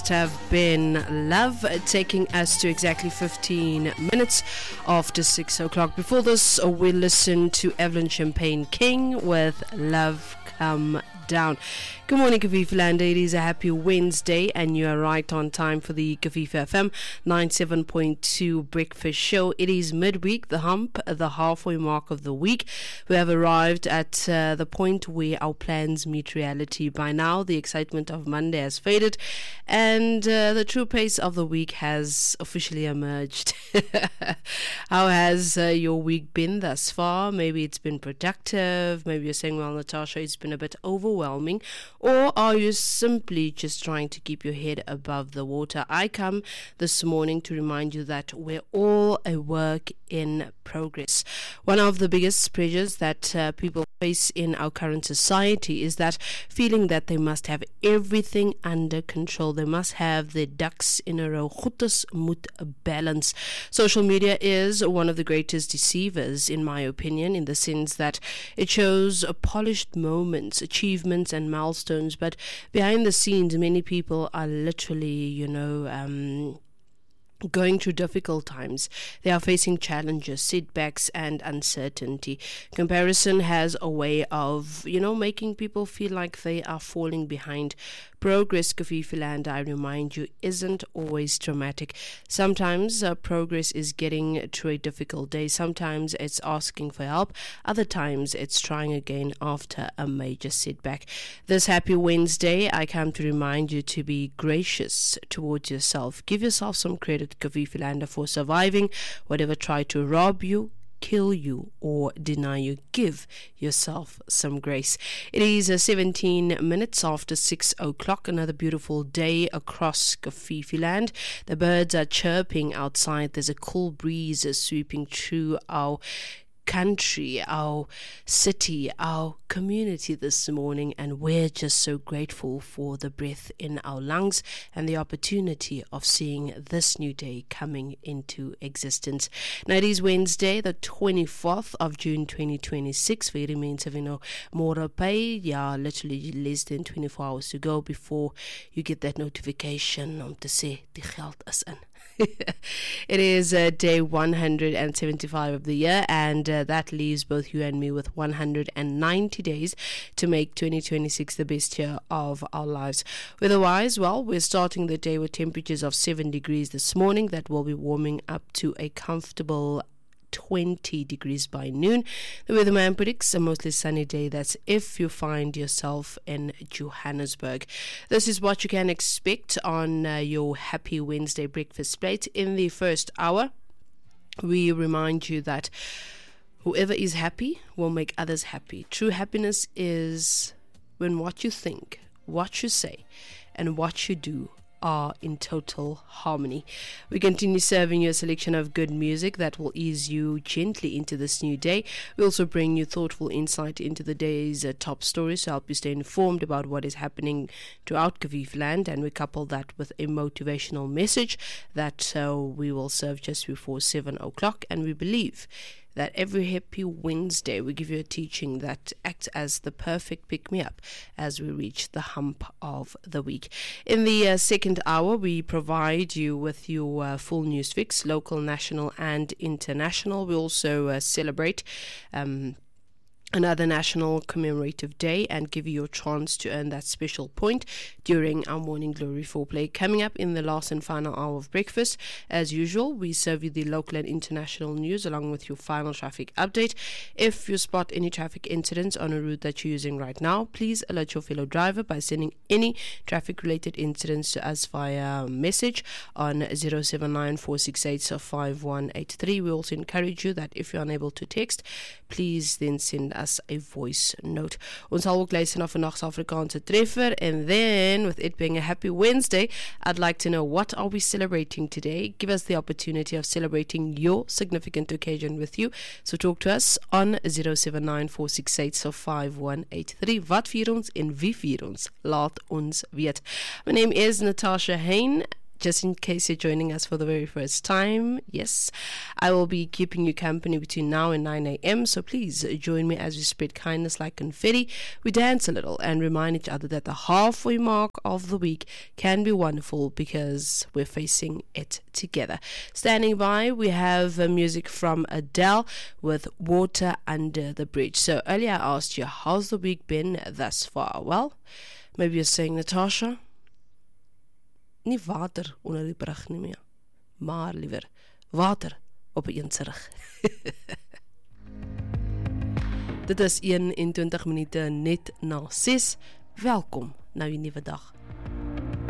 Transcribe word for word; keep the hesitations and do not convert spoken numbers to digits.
must have been Love, taking us to exactly fifteen minutes after six o'clock. Before this, we listened to Evelyn Champagne King with Love Come Down. Good morning, Kafifa Land. It is a happy Wednesday, and you are right on time for the Kafifa F M ninety-seven point two Breakfast Show. It is midweek, the hump, the halfway mark of the week. We have arrived at uh, the point where our plans meet reality. By now, the excitement of Monday has faded, and uh, the true pace of the week has officially emerged. How has uh, your week been thus far? Maybe it's been productive. Maybe you're saying, well, Natasha, it's been a bit overwhelming. Or are you simply just trying to keep your head above the water? I come this morning to remind you that we're all a work in progress. One of the biggest pressures that uh, people face in our current society is that feeling that they must have everything under control. They must have their ducks in a row. Goedes moet balance. Social media is one of the greatest deceivers, in my opinion, in the sense that it shows polished moments, achievements, and milestones, but behind the scenes, many people are literally, you know, um, going through difficult times. They are facing challenges, setbacks, and uncertainty. Comparison has a way of, you know, making people feel like they are falling behind. Progress, Kafifa Land, I remind you, isn't always dramatic. Sometimes uh, progress is getting through a difficult day. Sometimes it's asking for help. Other times it's trying again after a major setback. This happy Wednesday, I come to remind you to be gracious towards yourself. Give yourself some credit, Kafifa Land, for surviving whatever tried to rob you, kill you, or deny you. Give yourself some grace. It is uh, seventeen minutes after six o'clock. Another beautiful day across Kafifa Land. The birds are chirping outside. There's a cool breeze uh, sweeping through our country, our city, our community this morning, and we're just so grateful for the breath in our lungs and the opportunity of seeing this new day coming into existence. Now it is Wednesday, the twenty-fourth of June twenty twenty-six. Very remains of, you know, more pay. Yeah, literally less than twenty-four hours to go before you get that notification om te sê die geld is in. It is uh, day one hundred seventy-five of the year, and uh, that leaves both you and me with one hundred ninety days to make twenty twenty-six the best year of our lives. Weather-wise, well, we're starting the day with temperatures of seven degrees this morning. That will be warming up to a comfortable twenty degrees by noon. The weatherman predicts a mostly sunny day. That's if you find yourself in Johannesburg. This is what you can expect on uh, your happy Wednesday breakfast plate. In the first hour, we remind you that whoever is happy will make others happy. True happiness is when what you think, what you say, and what you do are in total harmony. We continue serving you a selection of good music that will ease you gently into this new day. We also bring you thoughtful insight into the day's uh, top stories to help you stay informed about what is happening throughout Kafifa Land, and we couple that with a motivational message that uh, we will serve just before seven o'clock. And we believe that every happy Wednesday we give you a teaching that acts as the perfect pick-me-up as we reach the hump of the week. In the uh, second hour, we provide you with your uh, full news fix, local, national, and international. We also uh, celebrate um, another national commemorative day and give you your chance to earn that special point during our Morning Glory foreplay. Coming up in the last and final hour of breakfast, as usual, we serve you the local and international news along with your final traffic update. If you spot any traffic incidents on a route that you're using right now, please alert your fellow driver by sending any traffic related incidents to us via message on zero seven nine four six eight five one eight three. We also encourage you that if you're unable to text, please then send us a voice note. Ons sal ook luister na vandag se Afrikaanse treffer, and then with it being a happy Wednesday, I'd like to know, what are we celebrating today? Give us the opportunity of celebrating your significant occasion with you. So talk to us on zero seven nine four six eight five one eight three. Wat vier ons en wie vier ons? Laat ons weet. My name is Natasha Hain. just in case you're joining us for the very first time, yes, I will be keeping you company between now and nine a.m. So please join me as we spread kindness like confetti. We dance a little and remind each other that the halfway mark of the week can be wonderful because we're facing it together. Standing by, we have uh, music from Adele with Water Under the Bridge. So earlier I asked you, how's the week been thus far? Well, maybe you're saying, Natasha, nie water onder die brug nie meer, maar liewer water op 'n eensirig. Dit is eenentwintig minute net na ses. Welkom na die nuwe dag.